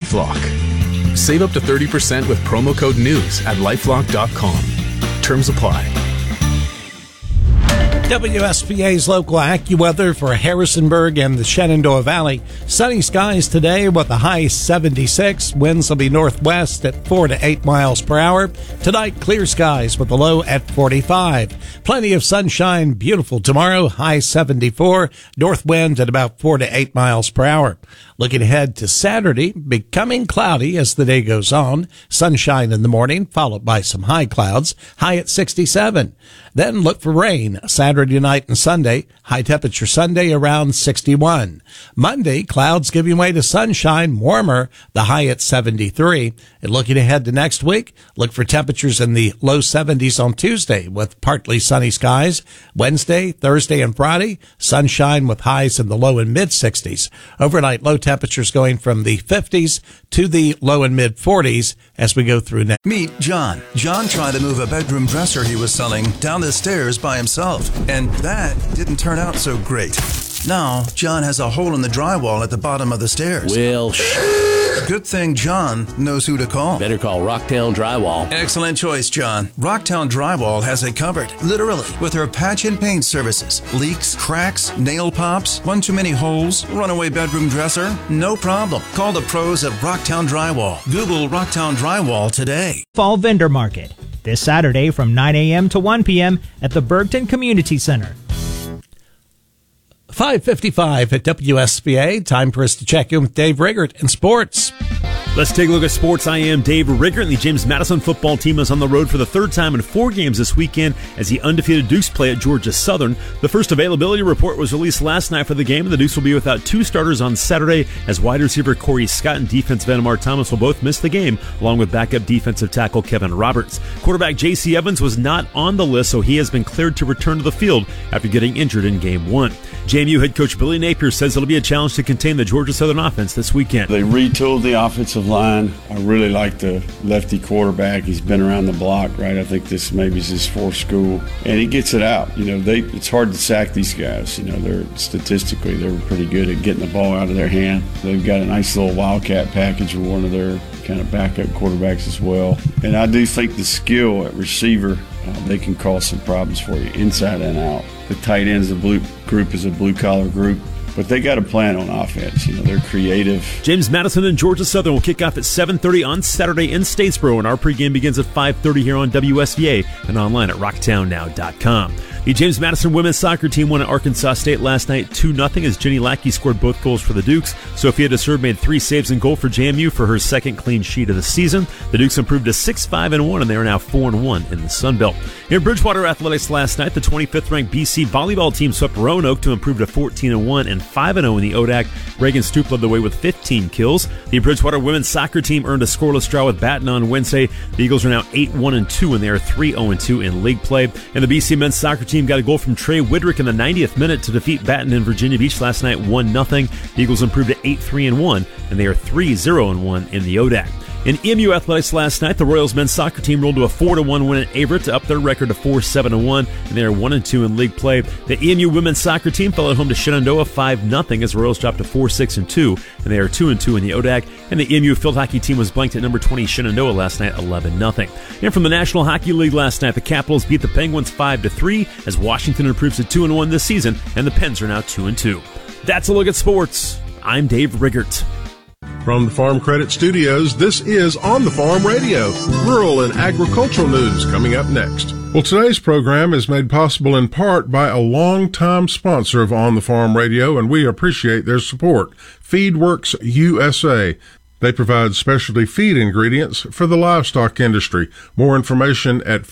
LifeLock. Save up to 30% with promo code NEWS at LifeLock.com. Terms apply. WSPA's local AccuWeather for Harrisonburg and the Shenandoah Valley. Sunny skies today with a high 76. Winds will be northwest at 4 to 8 miles per hour. Tonight, clear skies with a low at 45. Plenty of sunshine, beautiful tomorrow, high 74. North wind at about 4 to 8 miles per hour. Looking ahead to Saturday, becoming cloudy as the day goes on. Sunshine in the morning, followed by some high clouds, high at 67. Then look for rain Saturday night and Sunday. High temperature Sunday around 61. Monday, clouds giving way to sunshine, warmer, the high at 73. And looking ahead to next week, look for temperatures in the low 70s on Tuesday with partly sunny skies. Wednesday, Thursday, and Friday, sunshine with highs in the low and mid 60s. Overnight low temperatures going from the 50s to the low and mid 40s as we go through next. Meet John. John tried to move a bedroom dresser he was selling down the stairs by himself, and that didn't turn out so great. Now, John has a hole in the drywall at the bottom of the stairs. Well, Good thing John knows who to call. better call Rocktown Drywall. Excellent choice, John. Rocktown Drywall has it covered, literally, with their patch and paint services. Leaks, cracks, nail pops, one too many holes, runaway bedroom dresser, no problem. Call the pros at Rocktown Drywall. Google Rocktown Drywall today. Fall Vendor Market, this Saturday from 9 a.m. to 1 p.m. at the Bergton Community Center. 5:55 at WSPA. Time for us to check in with Dave Riggert in sports. Let's take a look at sports. I am Dave Riggert, and the James Madison football team is on the road for the third time in 4 games this weekend as the undefeated Dukes play at Georgia Southern. The first availability report was released last night for the game, and the Dukes will be without 2 starters on Saturday as wide receiver Corey Scott and defensive end Amar Thomas will both miss the game, along with backup defensive tackle Kevin Roberts. Quarterback J.C. Evans was not on the list, so he has been cleared to return to the field after getting injured in Game 1. JMU head coach Billy Napier says it'll be a challenge to contain the Georgia Southern offense this weekend. They retooled the offensive line. I really like the lefty quarterback. He's been around the block, right? I think this maybe is his 4th school, and he gets it out. You know, it's hard to sack these guys. You know, they're pretty good at getting the ball out of their hand. They've got a nice little wildcat package with one of their kind of backup quarterbacks as well. And I do think the skill at receiver, they can cause some problems for you inside and out. The tight ends, group is a blue-collar group, but they got a plan on offense. You know, they're creative. James Madison and Georgia Southern will kick off at 7:30 on Saturday in Statesboro, and our pregame begins at 5:30 here on WSVA and online at rocktownnow.com. The James Madison women's soccer team won at Arkansas State last night 2-0 as Jenny Lackey scored both goals for the Dukes. Sophia DeServe made 3 saves and goal for JMU for her 2nd clean sheet of the season. The Dukes improved to 6-5-1, and they are now 4-1 in the Sun Belt. In Bridgewater Athletics last night, the 25th-ranked BC volleyball team swept Roanoke to improve to 14-1 and 5-0 in the ODAC. Reagan Stoop led the way with 15 kills. The Bridgewater women's soccer team earned a scoreless draw with Baton on Wednesday. The Eagles are now 8-1-2, and they are 3-0-2 in league play. And the BC men's soccer team got a goal from Trey Widrick in the 90th minute to defeat Baton in Virginia Beach last night 1-0. The Eagles improved to 8-3-1, and they are 3-0-1 in the ODAC. In EMU athletics last night, the Royals men's soccer team rolled to a 4-1 win at Averett to up their record to 4-7-1, and they are 1-2 in league play. The EMU women's soccer team fell at home to Shenandoah 5-0 as the Royals dropped to 4-6-2, and they are 2-2 in the ODAC. And the EMU field hockey team was blanked at number 20 Shenandoah last night 11-0. And from the National Hockey League last night, the Capitals beat the Penguins 5-3 as Washington improves to 2-1 this season, and the Pens are now 2-2. That's a look at sports. I'm Dave Riggert. From the Farm Credit Studios, this is On the Farm Radio, rural and agricultural news coming up next. Well, today's program is made possible in part by a longtime sponsor of On the Farm Radio, and we appreciate their support, FeedWorks USA. They provide specialty feed ingredients for the livestock industry. More information at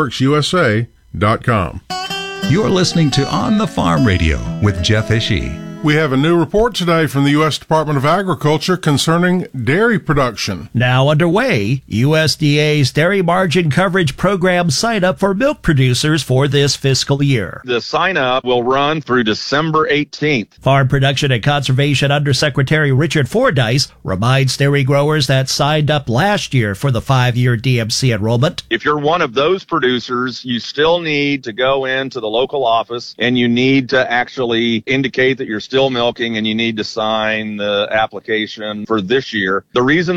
feedworksusa.com. You're listening to On the Farm Radio with Jeff Ishii. We have a new report today from the U.S. Department of Agriculture concerning dairy production. Now underway, USDA's Dairy Margin Coverage Program sign-up for milk producers for this fiscal year. The sign-up will run through December 18th. Farm Production and Conservation Undersecretary Richard Fordyce reminds dairy growers that signed up last year for the 5-year DMC enrollment. If you're one of those producers, you still need to go into the local office and you need to actually indicate that you're still milking, and you need to sign the application for this year. The reason